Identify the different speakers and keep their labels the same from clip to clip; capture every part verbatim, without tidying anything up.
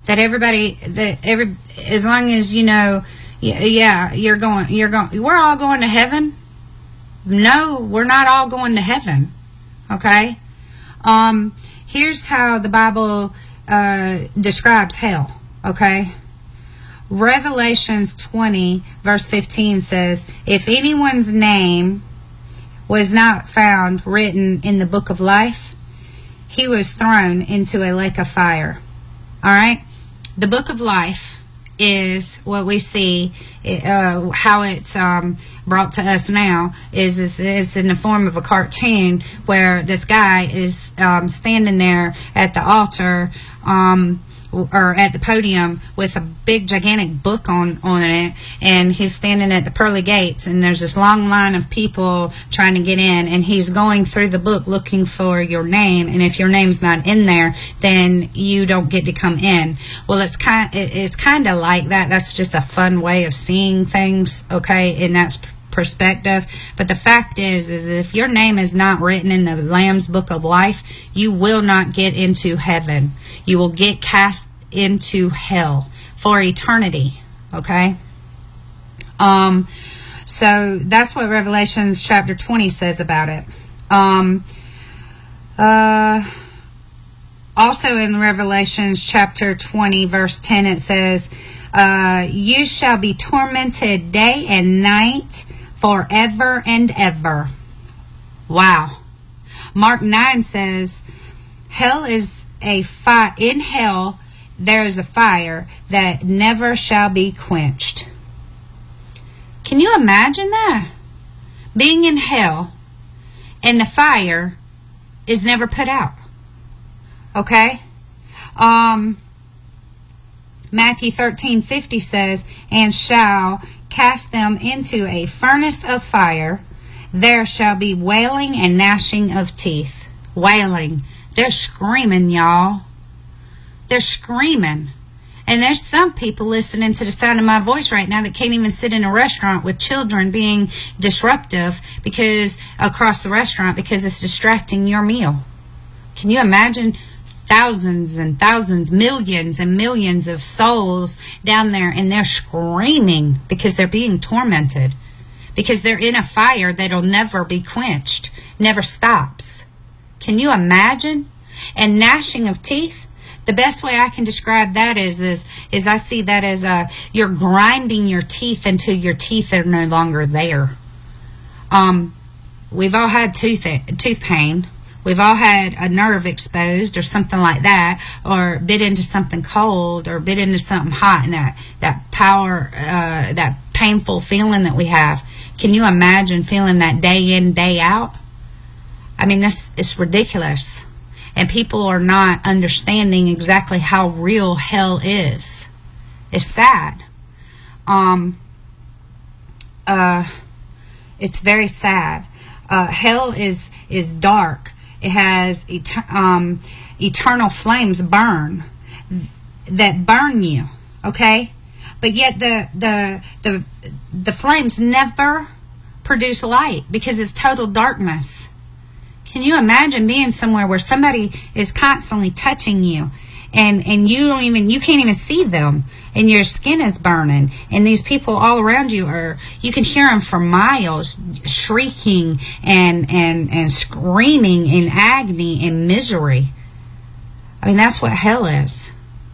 Speaker 1: That everybody, that every, as long as you know, yeah, you're going, you're going, we're all going to heaven. No, we're not all going to heaven. Okay? Um, here's how the Bible uh, describes hell. Okay? Revelations twenty, verse fifteen says, if anyone's name was not found written in the book of life, he was thrown into a lake of fire. All right? The book of life is what we see, uh, how it's um, brought to us now is, is is in the form of a cartoon where this guy is um, standing there at the altar um, or at the podium with a big gigantic book on, on it, and he's standing at the pearly gates, and there's this long line of people trying to get in, and he's going through the book looking for your name, and if your name's not in there, then you don't get to come in. Well, it's kind it's kind of like that. That's just a fun way of seeing things, okay, and that's perspective. But the fact is is if your name is not written in the Lamb's book of life, you will not get into heaven. You will get cast into hell for eternity. Okay? Um so that's what Revelations chapter twenty says about it. Um uh also in Revelations chapter twenty verse ten it says, uh you shall be tormented day and night forever and ever. Wow. Mark nine says, hell is a fire. In hell there is a fire that never shall be quenched. Can you imagine that? Being in hell and the fire is never put out. Okay? Um, Matthew thirteen fifty says, and shall cast them into a furnace of fire. There shall be wailing and gnashing of teeth. Wailing. They're screaming, y'all. They're screaming. And there's some people listening to the sound of my voice right now that can't even sit in a restaurant with children being disruptive because across the restaurant because it's distracting your meal. Can you imagine thousands and thousands, millions and millions of souls down there, and they're screaming because they're being tormented, because they're in a fire that'll never be quenched, never stops. Can you imagine? And gnashing of teeth, the best way I can describe that is is, is I see that as a, you're grinding your teeth until your teeth are no longer there. Um, we've all had tooth tooth pain. We've all had a nerve exposed or something like that, or bit into something cold or bit into something hot, and that, that power, uh, that painful feeling that we have. Can you imagine feeling that day in, day out? I mean, this it's ridiculous. And people are not understanding exactly how real hell is. It's sad. Um, uh, it's very sad. Uh, hell is, is dark. It has et- um, eternal flames burn that burn you, okay? But yet the the the the flames never produce light because it's total darkness. Can you imagine being somewhere where somebody is constantly touching you, and and you don't even you can't even see them, and your skin is burning, and these people all around you are, you can hear them for miles shrieking and and and screaming in agony and misery. I mean, that's what hell is.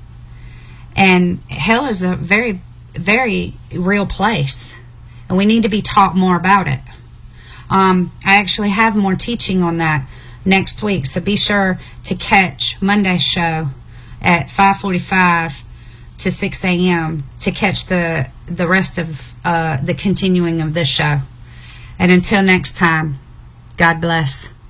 Speaker 1: And hell is a very very real place, and we need to be taught more about it. Um, I actually have more teaching on that next week, so be sure to catch Monday's show at five forty-five to six a.m. to catch the the rest of uh, the continuing of this show. And until next time, God bless.